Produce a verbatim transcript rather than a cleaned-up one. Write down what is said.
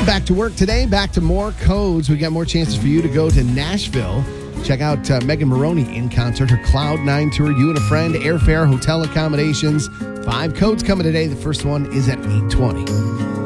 Back to work today, back to more codes. We got more chances for you to go to Nashville. Check out uh, Megan Maroney in concert, her Cloud nine tour, you and a friend, airfare, hotel accommodations. Five codes coming today. The first one is at eight twenty.